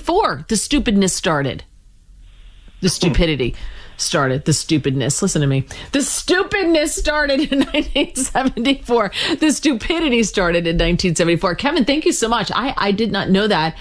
1974, the stupidness started. The stupidity started. The stupidness. Listen to me. The stupidness started in 1974. The stupidity started in 1974. Kevin, thank you so much. I did not know that.